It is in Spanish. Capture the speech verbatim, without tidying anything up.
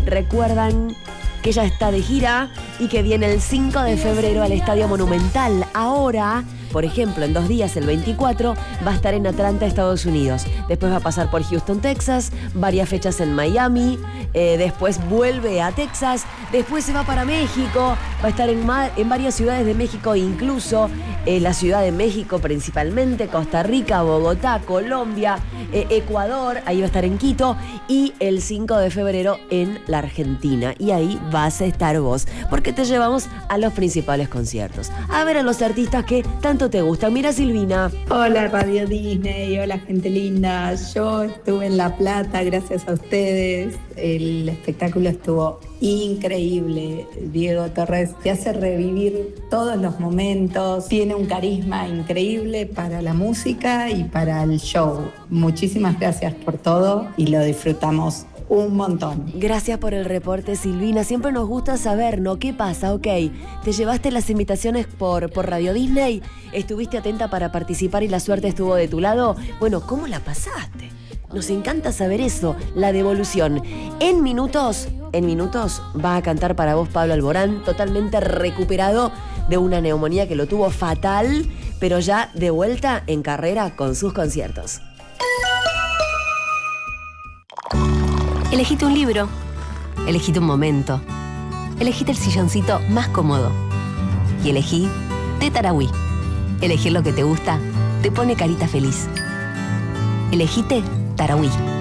recuerdan que ella está de gira y que viene el cinco de febrero al Estadio Monumental. Ahora, por ejemplo, en dos días, el veinticuatro, va a estar en Atlanta, Estados Unidos. Después va a pasar por Houston, Texas, varias fechas en Miami, eh, después vuelve a Texas, después se va para México, va a estar en, ma- en varias ciudades de México, incluso eh, la Ciudad de México principalmente, Costa Rica, Bogotá, Colombia, eh, Ecuador, ahí va a estar en Quito, y el cinco de febrero en la Argentina. Y ahí vas a estar vos, porque te llevamos a los principales conciertos, a ver a los artistas que tanto te gustan. Mira, Silvina. Hola Radio Disney, hola gente linda. Yo estuve en La Plata, gracias a ustedes. El espectáculo estuvo increíble. Diego Torres te hace revivir todos los momentos. Tiene un carisma increíble para la música y para el show. Muchísimas gracias por todo y lo disfrutamos un montón. Gracias por el reporte, Silvina. Siempre nos gusta saber, ¿no? ¿Qué pasa? Ok, ¿te llevaste las invitaciones por, por Radio Disney? ¿Estuviste atenta para participar y la suerte estuvo de tu lado? Bueno, ¿cómo la pasaste? Nos encanta saber eso, la devolución. En minutos, en minutos va a cantar para vos Pablo Alborán, totalmente recuperado de una neumonía que lo tuvo fatal, pero ya de vuelta en carrera con sus conciertos. Elegite un libro, elegite un momento, elegite el silloncito más cómodo y elegí té Tarahui. Elegir lo que te gusta te pone carita feliz. Elegite Tarahui.